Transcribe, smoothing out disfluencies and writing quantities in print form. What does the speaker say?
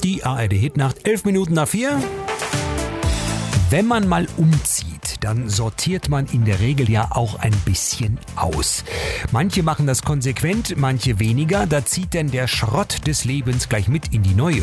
Die ARD-Hitnacht, 11 Minuten nach 4. Wenn man mal umzieht, dann sortiert man in der Regel ja auch ein bisschen aus. Manche machen das konsequent, manche weniger. Da zieht denn der Schrott des Lebens gleich mit in die neue